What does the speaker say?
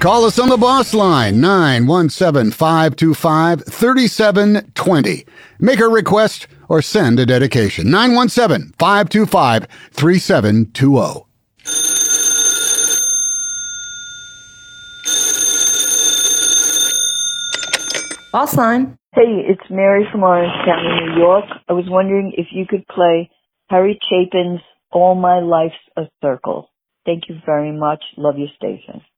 Call us on the boss line, 917-525-3720. Make a request or send a dedication, 917-525-3720. Boss line. Hey, it's Mary from Orange County, New York. I was wondering if you could play Harry Chapin's All My Life's a Circle. Thank you very much. Love your station.